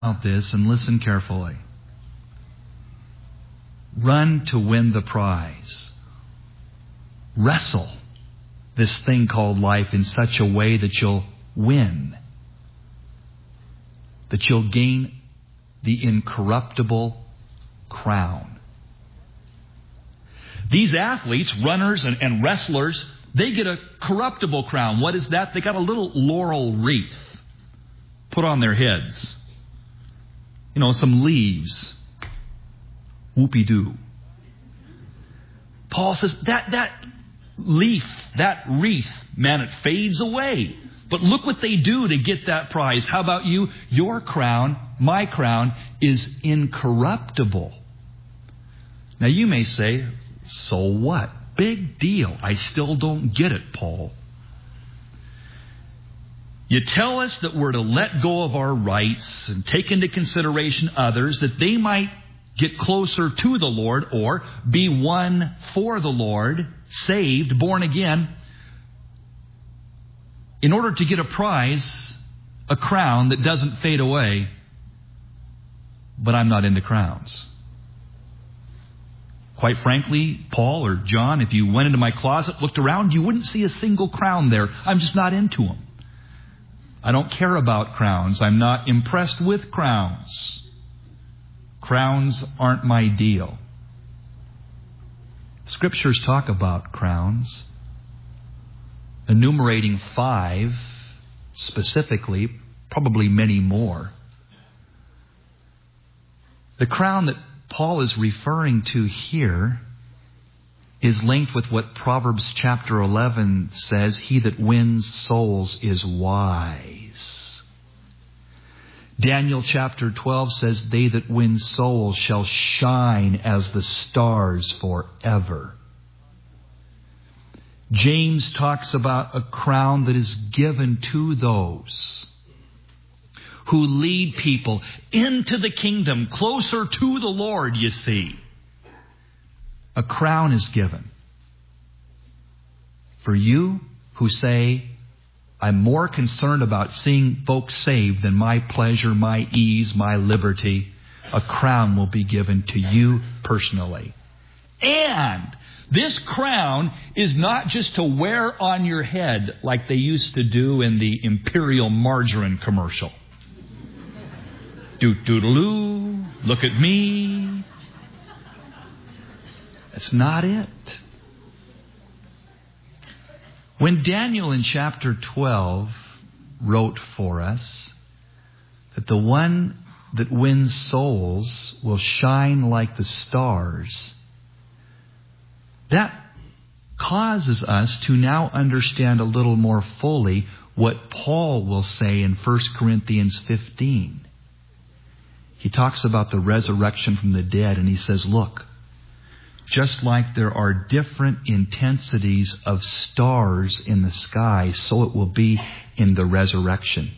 about this and listen carefully. Run to win the prize. Wrestle this thing called life in such a way that you'll win. That you'll gain the incorruptible crown. These athletes, runners and wrestlers, they get a corruptible crown. What is that? They got a little laurel wreath put on their heads. Some leaves. Whoopie-doo. Paul says that leaf, that wreath, man, it fades away. But look what they do to get that prize. How about you? Your crown, my crown, is incorruptible. Now you may say, so what? Big deal. I still don't get it, Paul. You tell us that we're to let go of our rights and take into consideration others, that they might get closer to the Lord or be won for the Lord, saved, born again, in order to get a prize, a crown that doesn't fade away. But I'm not into crowns. Quite frankly, Paul or John, if you went into my closet, looked around, you wouldn't see a single crown there. I'm just not into them. I don't care about crowns. I'm not impressed with crowns. Crowns aren't my deal. Scriptures talk about crowns, enumerating 5 specifically, probably many more. The crown that Paul is referring to here is linked with what Proverbs chapter 11 says, he that wins souls is wise. Daniel chapter 12 says, they that win souls shall shine as the stars forever. James talks about a crown that is given to those who lead people into the kingdom, closer to the Lord, you see. A crown is given. For you who say, I'm more concerned about seeing folks saved than my pleasure, my ease, my liberty, a crown will be given to you personally. And this crown is not just to wear on your head like they used to do in the Imperial Margarine commercial. Doot-doodaloo, look at me. That's not it. When Daniel in chapter 12 wrote for us that the one that wins souls will shine like the stars, that causes us to now understand a little more fully what Paul will say in 1 Corinthians 15. He talks about the resurrection from the dead, and he says, look, just like there are different intensities of stars in the sky, so it will be in the resurrection.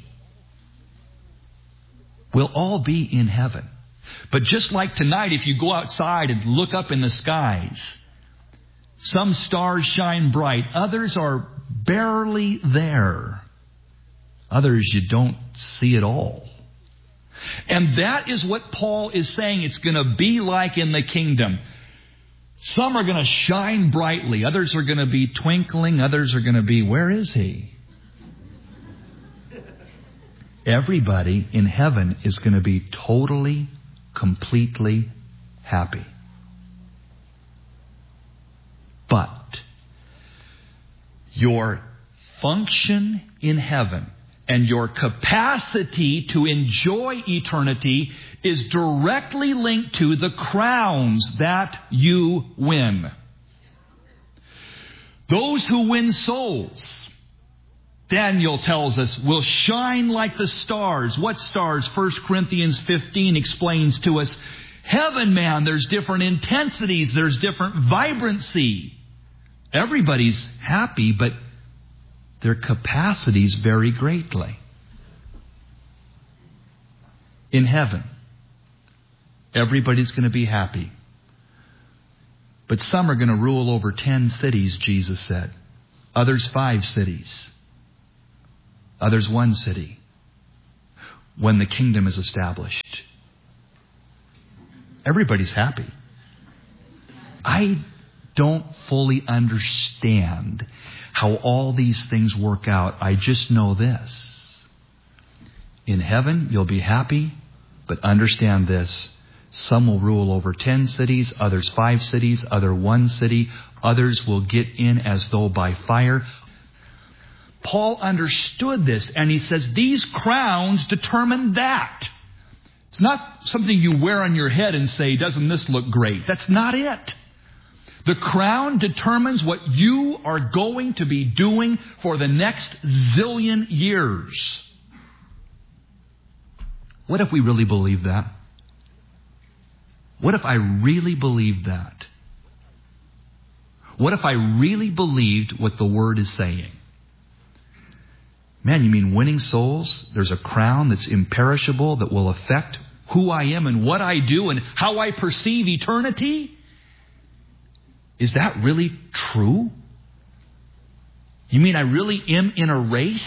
We'll all be in heaven. But just like tonight, if you go outside and look up in the skies, some stars shine bright, others are barely there. Others you don't see at all. And that is what Paul is saying it's going to be like in the kingdom. Some are going to shine brightly. Others are going to be twinkling. Others are going to be, where is he? Everybody in heaven is going to be totally, completely happy. But your function in heaven and your capacity to enjoy eternity is directly linked to the crowns that you win. Those who win souls, Daniel tells us, will shine like the stars. What stars? 1 Corinthians 15 explains to us. Heaven, man, there's different intensities. There's different vibrancy. Everybody's happy, but their capacities vary greatly. In heaven, everybody's going to be happy. But some are going to rule over 10 cities, Jesus said. Others 5 cities. Others 1 city. when the kingdom is established. Everybody's happy. I don't fully understand how all these things work out. I just know this. In heaven, you'll be happy, but understand this. Some will rule over 10 cities, others 5 cities, other 1 city. Others will get in as though by fire. Paul understood this, and he says these crowns determine that. It's not something you wear on your head and say, doesn't this look great? That's not it. The crown determines what you are going to be doing for the next zillion years. What if we really believe that? What if I really believed that? What if I really believed what the Word is saying? Man, you mean winning souls? There's a crown that's imperishable that will affect who I am and what I do and how I perceive eternity? Is that really true? You mean I really am in a race?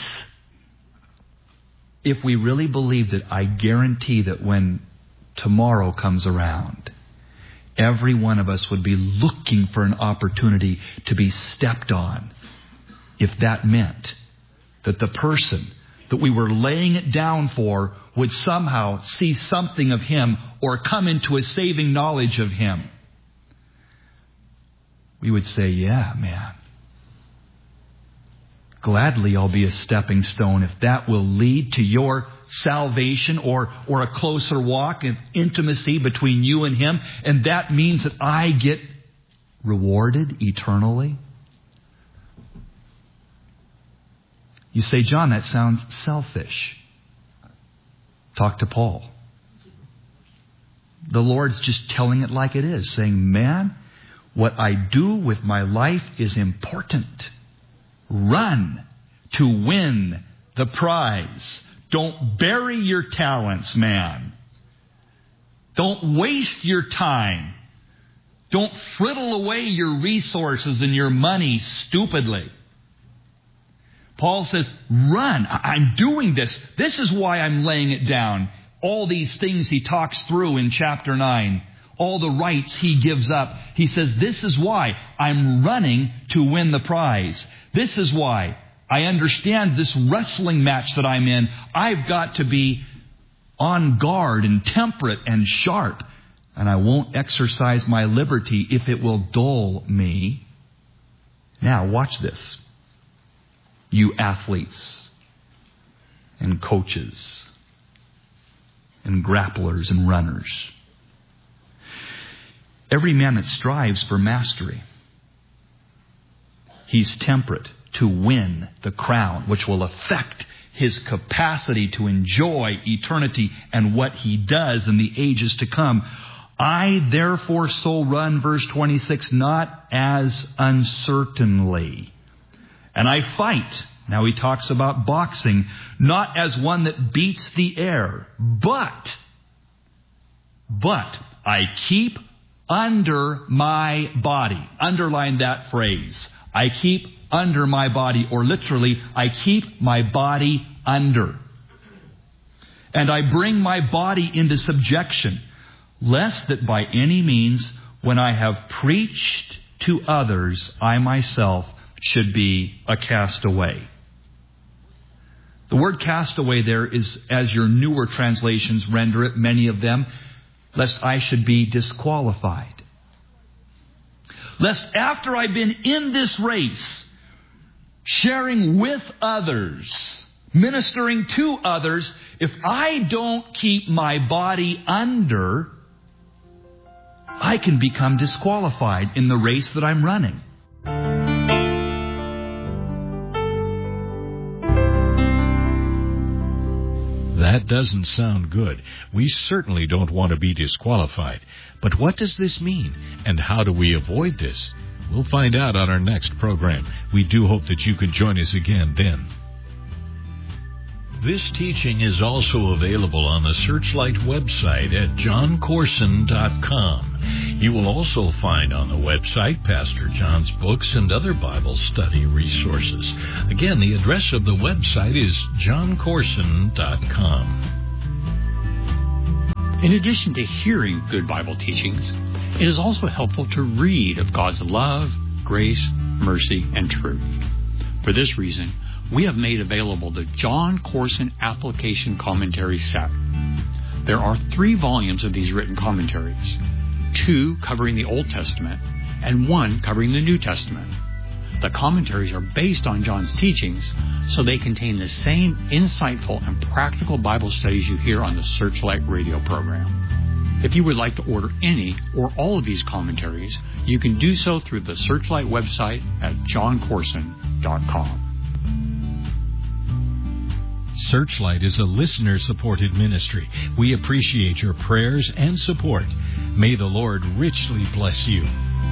If we really believed it, I guarantee that when tomorrow comes around, every one of us would be looking for an opportunity to be stepped on. If that meant that the person that we were laying it down for would somehow see something of Him or come into a saving knowledge of Him, we would say, yeah, man. Gladly I'll be a stepping stone if that will lead to your salvation or a closer walk of intimacy between you and Him. And that means that I get rewarded eternally. You say, John, that sounds selfish. Talk to Paul. The Lord's just telling it like it is, saying, man, what I do with my life is important. Run to win the prize. Don't bury your talents, man. Don't waste your time. Don't friddle away your resources and your money stupidly. Paul says, run. I'm doing this. This is why I'm laying it down. All these things he talks through in chapter 9. All the rights he gives up. He says, this is why I'm running to win the prize. This is why I understand this wrestling match that I'm in. I've got to be on guard and temperate and sharp. And I won't exercise my liberty if it will dull me. Now, watch this. You athletes and coaches and grapplers and runners. Every man that strives for mastery, he's temperate to win the crown, which will affect his capacity to enjoy eternity and what he does in the ages to come. I therefore so run, verse 26, not as uncertainly. And I fight. Now he talks about boxing, not as one that beats the air, but I keep under my body. Underline that phrase. I keep under my body, or literally, I keep my body under. And I bring my body into subjection, lest that by any means, when I have preached to others, I myself should be a castaway. The word castaway there is, as your newer translations render it, many of them, lest I should be disqualified. Lest after I've been in this race, sharing with others, ministering to others, if I don't keep my body under, I can become disqualified in the race that I'm running. That doesn't sound good. We certainly don't want to be disqualified. But what does this mean? And how do we avoid this? We'll find out on our next program. We do hope that you can join us again then. This teaching is also available on the Searchlight website at johncorson.com. You will also find on the website Pastor John's books and other Bible study resources. Again, the address of the website is johncorson.com. In addition to hearing good Bible teachings, it is also helpful to read of God's love, grace, mercy, and truth. For this reason, we have made available the John Corson Application Commentary Set. There are 3 volumes of these written commentaries, 2 covering the Old Testament and 1 covering the New Testament. The commentaries are based on John's teachings, so they contain the same insightful and practical Bible studies you hear on the Searchlight radio program. If you would like to order any or all of these commentaries, you can do so through the Searchlight website at johncorson.com. Searchlight is a listener-supported ministry. We appreciate your prayers and support. May the Lord richly bless you.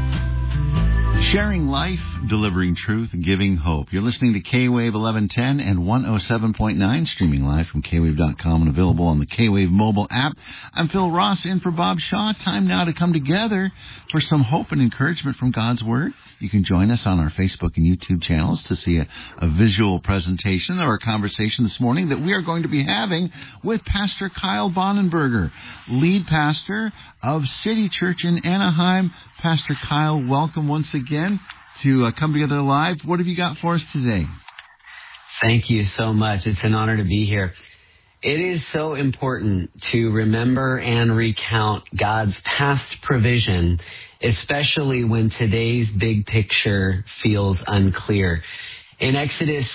Sharing life, delivering truth, giving hope. You're listening to K-Wave 1110 and 107.9, streaming live from kwave.com and available on the K-Wave mobile app. I'm Phil Ross in for Bob Shaw. Time now to come together for some hope and encouragement from God's Word. You can join us on our Facebook and YouTube channels to see a visual presentation of our conversation this morning that we are going to be having with Pastor Kyle Bonenberger, lead pastor of City Church in Anaheim. Pastor Kyle, welcome once again to Come Together Live. What have you got for us today? Thank you so much. It's an honor to be here. It is so important to remember and recount God's past provision, especially when today's big picture feels unclear. In Exodus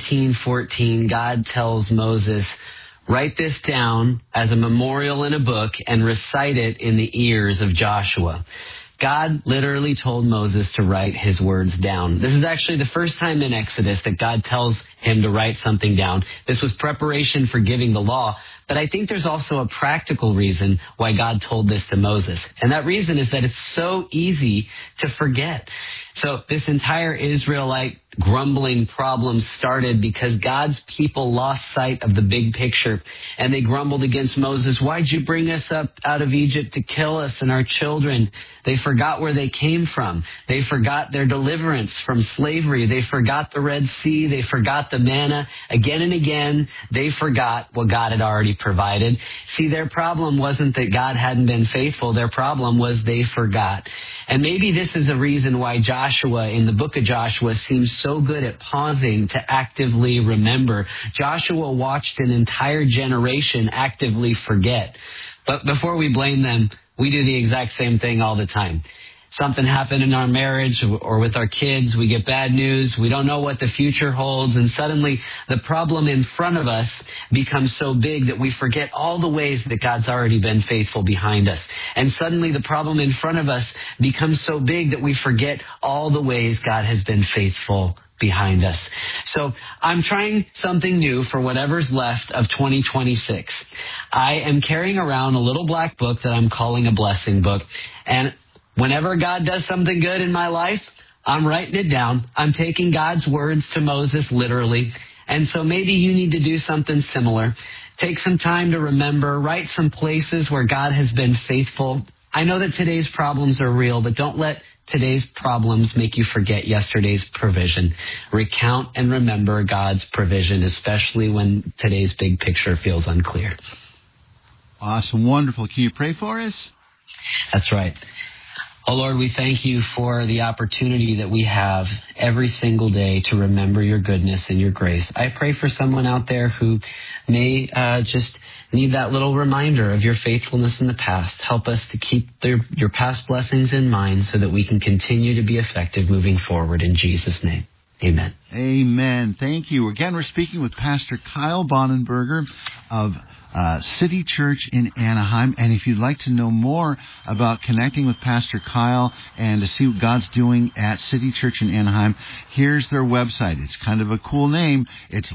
17:14, God tells Moses, "Write this down as a memorial in a book and recite it in the ears of Joshua." God literally told Moses to write his words down. This is actually the first time in Exodus that God tells him to write something down. This was preparation for giving the law. But I think there's also a practical reason why God told this to Moses. And that reason is that it's so easy to forget. So this entire Israelite grumbling problem started because God's people lost sight of the big picture. And they grumbled against Moses, "Why'd you bring us up out of Egypt to kill us and our children?" They forgot where they came from. They forgot their deliverance from slavery. They forgot the Red Sea. They forgot the manna. Again and again, they forgot what God had already provided. See, their problem wasn't that God hadn't been faithful. Their problem was they forgot. And maybe this is a reason why Joshua, in the book of Joshua, seems so good at pausing to actively remember. Joshua watched an entire generation actively forget. But before we blame them, we do the exact same thing all the time. Something happened in our marriage or with our kids. We get bad news. We don't know what the future holds. And suddenly the problem in front of us becomes so big that we forget all the ways that God's already been faithful behind us. And suddenly the problem in front of us becomes so big that we forget all the ways God has been faithful behind us. So I'm trying something new for whatever's left of 2026. I am carrying around a little black book that I'm calling a blessing book. And whenever God does something good in my life, I'm writing it down. I'm taking God's words to Moses literally. And so maybe you need to do something similar. Take some time to remember, write some places where God has been faithful. I know that today's problems are real, but don't let today's problems make you forget yesterday's provision. Recount and remember God's provision, especially when today's big picture feels unclear. Awesome. Wonderful. Can you pray for us? That's right. Oh, Lord, we thank you for the opportunity that we have every single day to remember your goodness and your grace. I pray for someone out there who may just need that little reminder of your faithfulness in the past. Help us to keep your past blessings in mind so that we can continue to be effective moving forward. In Jesus' name, amen. Amen. Thank you. Again, we're speaking with Pastor Kyle Bonenberger of City Church in Anaheim. And if you'd like to know more about connecting with Pastor Kyle and to see what God's doing at City Church in Anaheim, here's their website. It's kind of a cool name. It's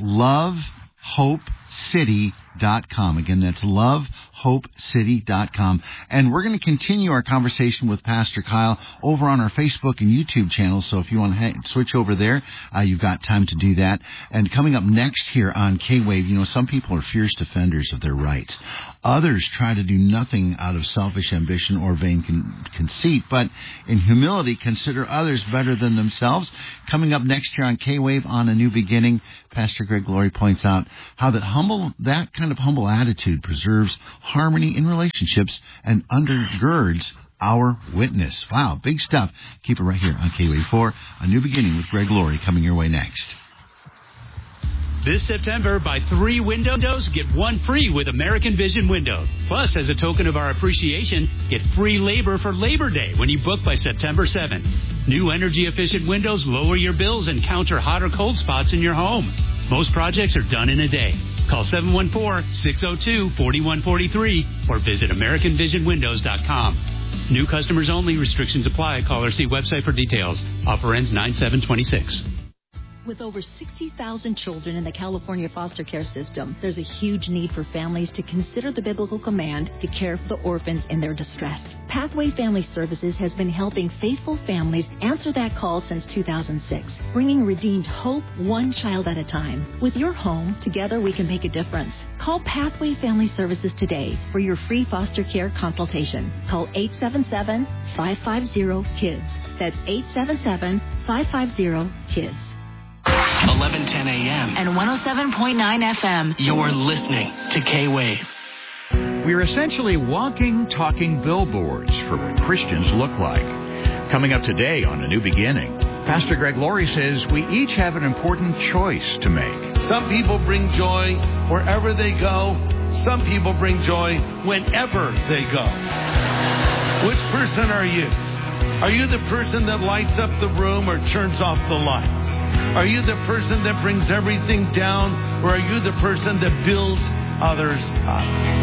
lovehopecity.com. Again, that's lovehopecity.com. And we're going to continue our conversation with Pastor Kyle over on our Facebook and YouTube channels. So if you want to switch over there, you've got time to do that. And coming up next here on K-Wave, some people are fierce defenders of their rights. Others try to do nothing out of selfish ambition or vain conceit, but in humility consider others better than themselves. Coming up next here on K-Wave on A New Beginning, Pastor Greg Laurie points out how that kind of humble attitude preserves harmony in relationships and undergirds our witness. Wow, big stuff. Keep it right here on K-Wave 4. A New Beginning with Greg Laurie coming your way next. This September, buy 3 windows, get 1 free with American Vision Windows. Plus, as a token of our appreciation, get free labor for Labor Day when you book by September 7th. New energy-efficient windows lower your bills and counter hot or cold spots in your home. Most projects are done in a day. Call 714-602-4143 or visit AmericanVisionWindows.com. New customers only. Restrictions apply. Call or see website for details. Offer ends 9/7/26. With over 60,000 children in the California foster care system, there's a huge need for families to consider the biblical command to care for the orphans in their distress. Pathway Family Services has been helping faithful families answer that call since 2006, bringing redeemed hope one child at a time. With your home, together we can make a difference. Call Pathway Family Services today for your free foster care consultation. Call 877-550-KIDS. That's 877-550-KIDS. 1110 a.m. and 107.9 FM. You're listening to K-Wave. We're essentially walking, talking billboards for what Christians look like. Coming up today on A New Beginning, Pastor Greg Laurie says we each have an important choice to make. Some people bring joy wherever they go. Some people bring joy whenever they go. Which person are you? Are you the person that lights up the room or turns off the lights? Are you the person that brings everything down, or are you the person that builds others up?